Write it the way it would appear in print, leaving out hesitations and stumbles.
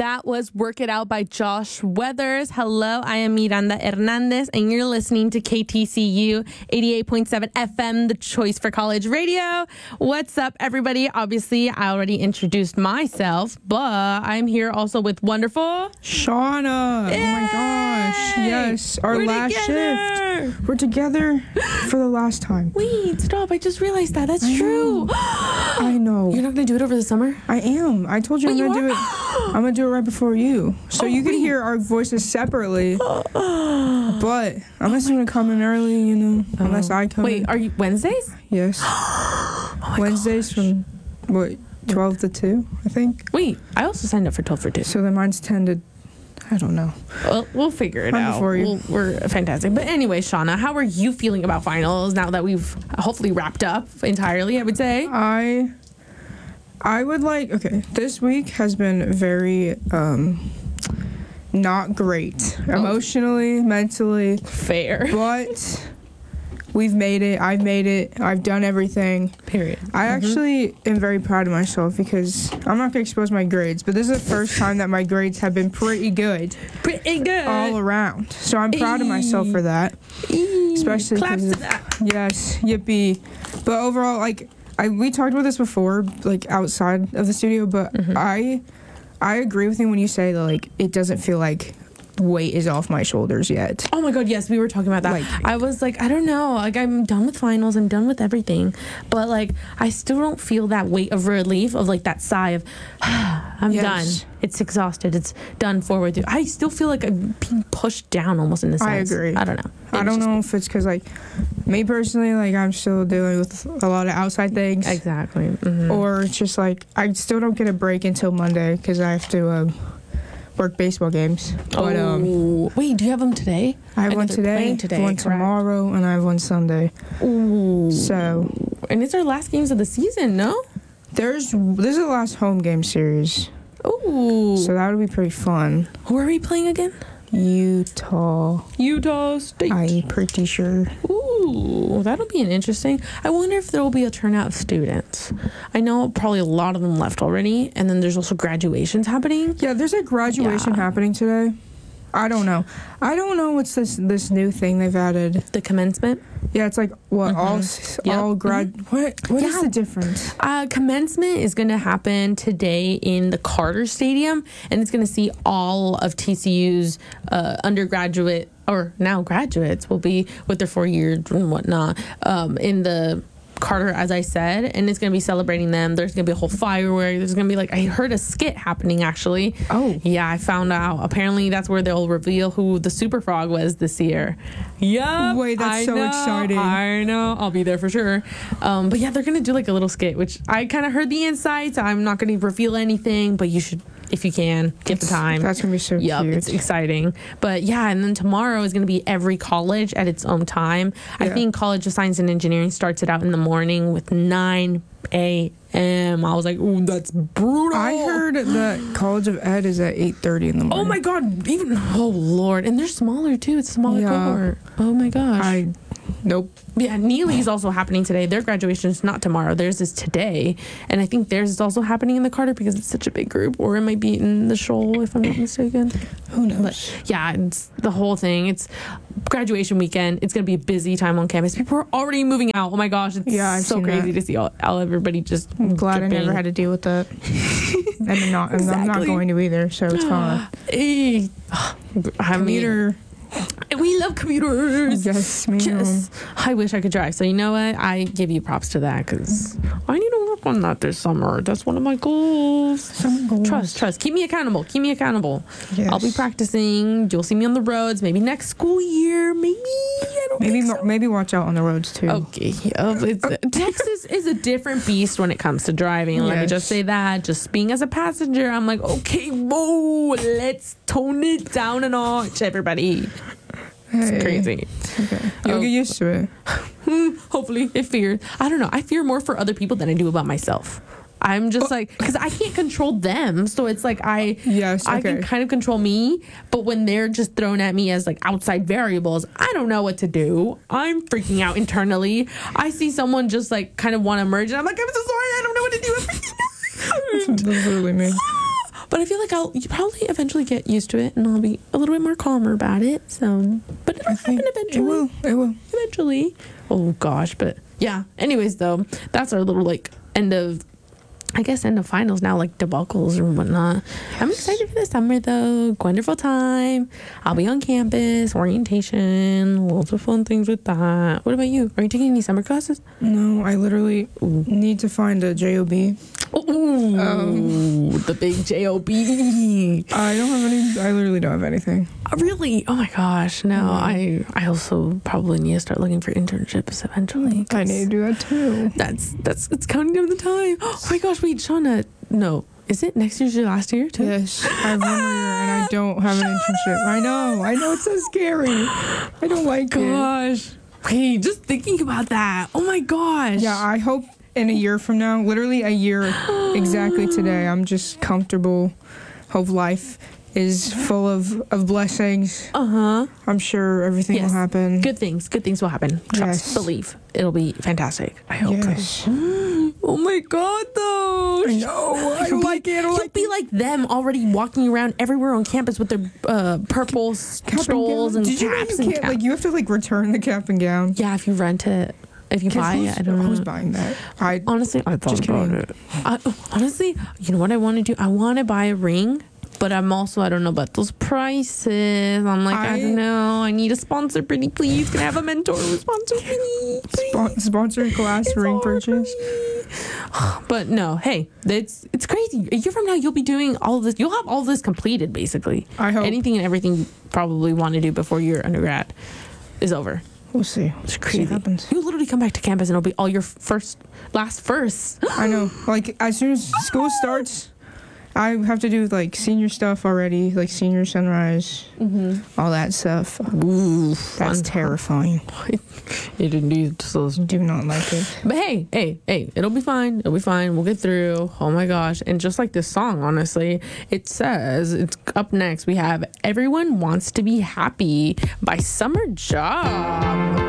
That was Work It Out by Josh Weathers. Hello, I am Miranda Hernandez, and you're listening to KTCU 88.7 FM, the choice for college radio. What's up, everybody? Obviously, I already introduced myself, but I'm here also with wonderful Shauna. Yay! Oh my gosh. Yes, our last shift. We're together for the last time. Wait, stop. I just realized that. That's true. I know. You're not going to do it over the summer? I am. I told you Wait, I'm you going to do are? it. I'm going to do it right before you. So you can hear our voices separately. But I'm just going to come in early, you know, unless I come in. Wait, are you Wednesdays? Yes. Wednesdays from, 12 to 2, I think. Wait, I also signed up for 12 for 2. So then mine's 10 to, I don't know. Well, we'll figure it I'm out. before you. We're fantastic. But anyway, Shauna, how are you feeling about finals now that we've hopefully wrapped up entirely, I would say? I would this week has been very not great emotionally, mentally. Fair. But we've made it. I've made it. I've done everything. Period. I actually am very proud of myself because I'm not going to expose my grades, but this is the first time that my grades have been pretty good. Pretty good. All around. So I'm proud of myself for that. Especially Claps to because that. yes, yippee. But overall, we talked about this before, outside of the studio, but I agree with you when you say that, it doesn't feel like weight is off my shoulders yet. Oh my god, yes, we were talking about that. I was I don't know, I'm done with finals, I'm done with everything, but I still don't feel that weight of relief of that sigh of I'm done. It's exhausted. It's done forward. I still feel like I'm being pushed down almost in a sense. I agree. I don't know. I don't know if it's because me personally, I'm still dealing with a lot of outside things. Exactly. Or it's just I still don't get a break until Monday because I have to work baseball games. But wait, do you have them today? I have one today, one tomorrow, and I have one Sunday. Ooh. So, and it's our last games of the season, no? this is the last home game series. Ooh. So that would be pretty fun. Who are we playing again? Utah State. I'm pretty sure. Ooh, that'll be an interesting. I wonder if there will be a turnout of students. I know probably a lot of them left already, and then there's also graduations happening. Yeah, there's a graduation happening today. I don't know what's this new thing they've added. The commencement? Yeah, it's all grad. What is the difference? Commencement is going to happen today in the Carter Stadium, and it's going to see all of TCU's undergraduate or now graduates will be with their 4 years and whatnot in the Carter, as I said, and it's going to be celebrating them. There's going to be a whole firework. There's going to be I heard a skit happening actually. Oh. Yeah, I found out. Apparently that's where they'll reveal who the Super Frog was this year. Yeah. Wait, that's exciting. I know. I'll be there for sure. But yeah, they're going to do a little skit, which I kind of heard the insights. I'm not going to reveal anything, but you should, if you can, get the time. That's going to be so cute. It's exciting. But yeah, and then tomorrow is going to be every college at its own time. Yeah. I think College of Science and Engineering starts it out in the morning with 9 a.m. I was like, ooh, that's brutal. I heard that College of Ed is at 8:30 in the morning. Oh my god, oh Lord. And they're smaller too. It's a smaller cohort. Oh my gosh. Nope. Yeah, Neely's also happening today. Their graduation is not tomorrow. Theirs is today. And I think theirs is also happening in the Carter because it's such a big group. Or it might be in the Shoal, if I'm not mistaken. Who knows? But yeah, it's the whole thing. It's graduation weekend. It's going to be a busy time on campus. People are already moving out. Oh my gosh. It's so crazy to see all everybody just I'm glad dripping. I never had to deal with that. And I'm not going to either, so it's fine. Commuter. We love commuters. Yes, me I wish I could drive. So you know what? I give you props to that because I need to work on that this summer. That's one of my goals. Trust. Keep me accountable. Yes. I'll be practicing. You'll see me on the roads. Maybe next school year. Maybe. I don't think so. Maybe watch out on the roads too. Okay. Texas is a different beast when it comes to driving. Yes. Let me just say that. Just being as a passenger, I'm like, okay, whoa, let's tone it down a notch, everybody. It's crazy. Okay. You'll get used to it. Hopefully. I don't know. I fear more for other people than I do about myself. I'm just because I can't control them. So it's I can kind of control me. But when they're just thrown at me as outside variables, I don't know what to do. I'm freaking out internally. I see someone just kind of want to merge. And I'm like, I'm so sorry. I don't know what to do. That's literally me. But I feel like I'll probably eventually get used to it, and I'll be a little bit more calmer about it. So, but it'll happen eventually. It will. Eventually. Oh gosh, but yeah. Anyways, though, that's our little like end of finals now, like debacles or whatnot. I'm excited for the summer though. Wonderful time. I'll be on campus, orientation, lots of fun things with that. What about you? Are you taking any summer classes? No, I literally need to find a JOB. The big JOB. I don't have any. I literally don't have anything. Really? Oh my gosh. No, I also probably need to start looking for internships eventually. I need to do that too. It's counting down the time. Oh my gosh, wait, Shauna. No. Is it next year's your last year too? Yes. I have 1 more year and I don't have an internship. I know. It's so scary. I don't like it. Gosh. Wait, just thinking about that. Oh my gosh. Yeah, I hope in a year from now, literally a year exactly today, I'm just comfortable. Hope life is full of blessings. I'm sure everything will happen. Good things will happen. Trust, believe. It'll be fantastic. I hope. Yes. Oh my god, though. I know. I don't like it. You'll be like them already walking around everywhere on campus with their purple stoles and caps and caps. Like, you have to like return the cap and gown. Yeah, if you rent it. If you buy it, I don't know. Who's buying that? I thought just about it. Honestly, you know what I want to do? I want to buy a ring, but I don't know about those prices. I'm like, I don't know. I need a sponsor, pretty please. Can I have a mentor who sponsors me? Sponsored class ring purchase. But no, hey, it's crazy. A year from now, you'll be doing all of this. You'll have all this completed, basically. I hope. Anything and everything you probably want to do before your undergrad is over. We'll see. It's crazy. See what happens. You'll literally come back to campus and it'll be all your last firsts. I know. Like, as soon as school starts, I have to do like senior stuff already, like senior sunrise, all that stuff. Ooh, that's terrifying. It indeed. Do not like it. But hey, it'll be fine. It'll be fine. We'll get through. Oh my gosh. And just like this song, honestly, it says, it's up next. We have Everyone Wants to Be Happy by Summer Job.